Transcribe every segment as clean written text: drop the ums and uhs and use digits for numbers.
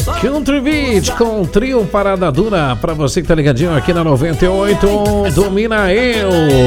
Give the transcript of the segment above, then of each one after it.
Country Beat com trio Parada Dura. Pra você que tá ligadinho aqui na 98, Domina Eu.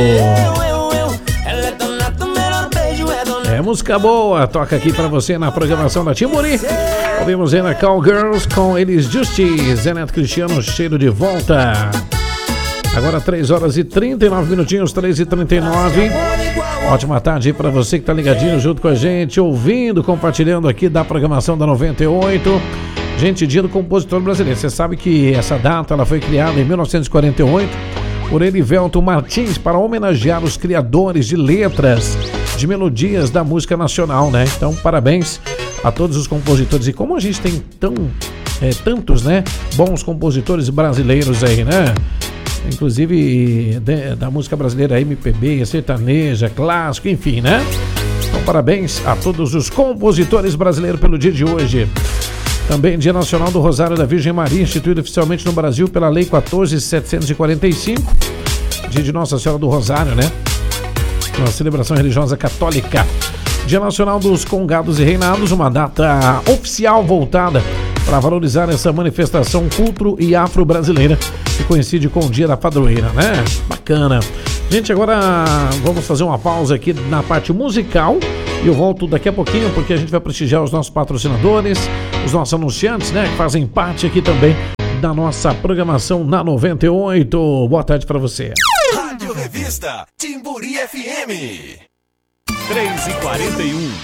É música boa, toca aqui pra você na programação da Timburi. Ouvimos ainda Cowgirls com Elis Justice, Zé Neto Cristiano, Cheiro de Volta. Agora 3 horas e 39 minutinhos, 3h39. Ótima tarde aí pra você que tá ligadinho junto com a gente, ouvindo, compartilhando aqui da programação da 98. Gente, Dia do Compositor Brasileiro. Você sabe que essa data ela foi criada em 1948 por Erivelto Martins para homenagear os criadores de letras de melodias da música nacional, né? Então, parabéns a todos os compositores. E como a gente tem tantos, né, bons compositores brasileiros aí, né? Inclusive da música brasileira, MPB, sertaneja, clássico, enfim, né? Então, parabéns a todos os compositores brasileiros pelo dia de hoje. Também Dia Nacional do Rosário da Virgem Maria, instituído oficialmente no Brasil pela Lei 14.745. Dia de Nossa Senhora do Rosário, né? Uma celebração religiosa católica. Dia Nacional dos Congados e Reinados, uma data oficial voltada para valorizar essa manifestação culto e afro-brasileira que coincide com o Dia da Padroeira, né? Bacana. Gente, agora vamos fazer uma pausa aqui na parte musical e eu volto daqui a pouquinho porque a gente vai prestigiar os nossos patrocinadores, os nossos anunciantes, né? Que fazem parte aqui também da nossa programação na 98. Boa tarde para você. Rádio Revista Timburi FM 3h41.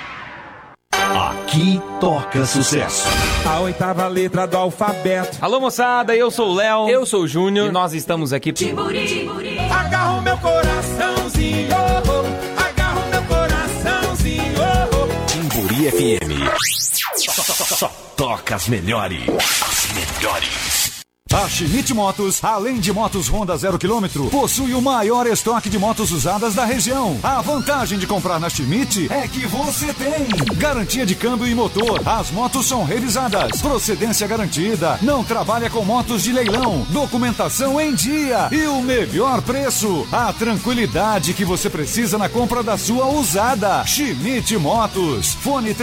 Aqui toca sucesso. A 8ª letra do alfabeto. Alô, moçada, eu sou o Léo. Eu sou o Júnior. E nós estamos aqui. Timburi, Timburi. Agarra o meu coraçãozinho. Agarra o meu coraçãozinho. Timburi FM. Só toca as melhores. As melhores. A Schmidt Motos, além de motos Honda 0 km, possui o maior estoque de motos usadas da região. A vantagem de comprar na Schmidt é que você tem garantia de câmbio e motor. As motos são revisadas, procedência garantida, não trabalha com motos de leilão, documentação em dia e o melhor preço. A tranquilidade que você precisa na compra da sua usada. Schmidt Motos. Fone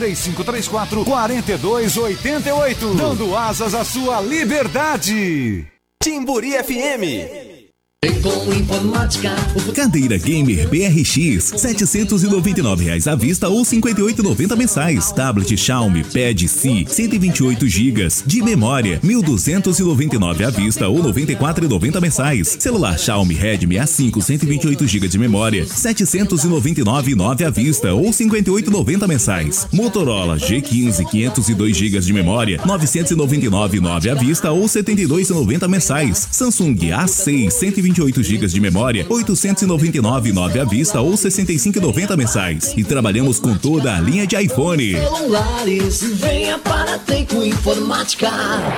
3534-4288. Dando asas à sua liberdade. Timburi FM. Com informática. Cadeira Gamer BRX, R$ 799 à vista ou R$ 58,90 mensais. Tablet Xiaomi Pad C, 128 GB de memória, R$ 1.299 à vista ou R$ 94,90 mensais. Celular Xiaomi Redmi A5, 128 GB de memória, R$ 799,9 à vista ou R$ 58,90 mensais. Motorola G15, 502 GB de memória, R$ 999,9 à vista ou R$ 72,90 mensais. Samsung A6, 128 GB de memória, R$ 899,9 à vista ou R$ 65,90 mensais. E trabalhamos com toda a linha de iPhone. Celulares, venha para Teco Informática.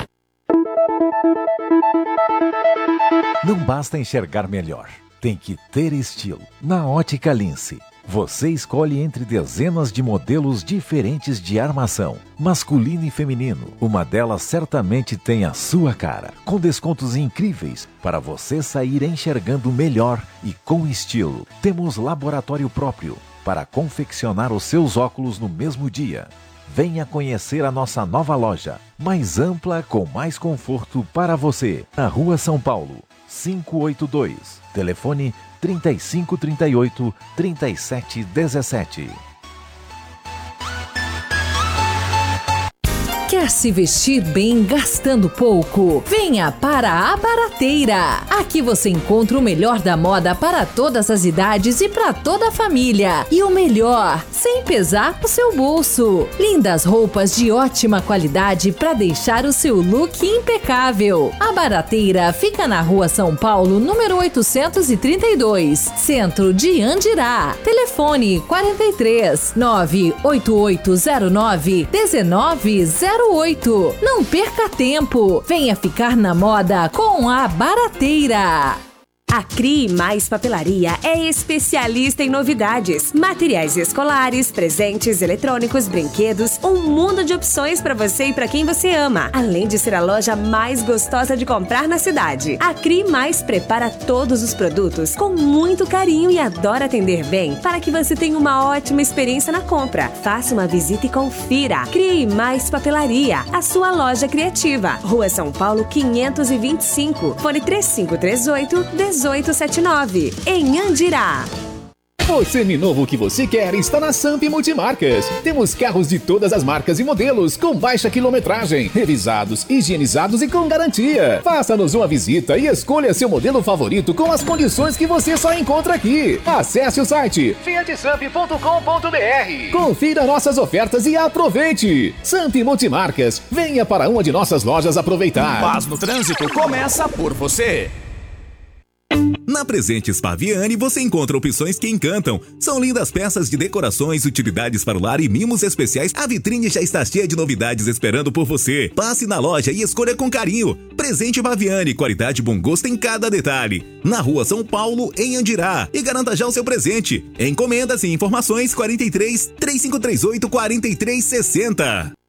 Não basta enxergar melhor, tem que ter estilo. Na Ótica Lince, você escolhe entre dezenas de modelos diferentes de armação, masculino e feminino. Uma delas certamente tem a sua cara, com descontos incríveis para você sair enxergando melhor e com estilo. Temos laboratório próprio para confeccionar os seus óculos no mesmo dia. Venha conhecer a nossa nova loja, mais ampla, com mais conforto para você. Na Rua São Paulo, 582. Telefone 3538-3717. Quer se vestir bem gastando pouco? Venha para a Barateira. Aqui você encontra o melhor da moda para todas as idades e para toda a família. E o melhor, sem pesar o seu bolso. Lindas roupas de ótima qualidade para deixar o seu look impecável. A Barateira fica na Rua São Paulo, número 832, centro de Andirá. Telefone 43 98809 1908. Não perca tempo. Venha ficar na moda com a Barateira. A CRI Mais Papelaria é especialista em novidades, materiais escolares, presentes, eletrônicos, brinquedos, um mundo de opções para você e para quem você ama. Além de ser a loja mais gostosa de comprar na cidade, a CRI Mais prepara todos os produtos com muito carinho e adora atender bem para que você tenha uma ótima experiência na compra. Faça uma visita e confira. CRI Mais Papelaria, a sua loja criativa. Rua São Paulo 525, fone 3538-1879, em Andirá. O seminovo que você quer está na Samp Multimarcas. Temos carros de todas as marcas e modelos, com baixa quilometragem, revisados, higienizados e com garantia. Faça-nos uma visita e escolha seu modelo favorito com as condições que você só encontra aqui. Acesse o site fiatsamp.com.br. Confira nossas ofertas e aproveite. Samp Multimarcas, venha para uma de nossas lojas aproveitar. Paz no trânsito começa por você. Na Presentes Paviani você encontra opções que encantam. São lindas peças de decorações, utilidades para o lar e mimos especiais. A vitrine já está cheia de novidades esperando por você. Passe na loja e escolha com carinho. Presente Paviani, qualidade e bom gosto em cada detalhe. Na Rua São Paulo, em Andirá. E garanta já o seu presente. Encomendas e informações 43 3538 4360.